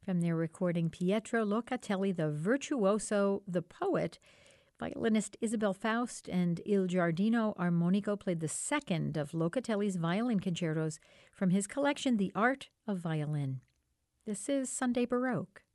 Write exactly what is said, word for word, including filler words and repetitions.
From their recording Pietro Locatelli, the virtuoso, the poet, violinist Isabel Faust and Il Giardino Armonico played the second of Locatelli's violin concertos from his collection, The Art of Violin. This is Sunday Baroque.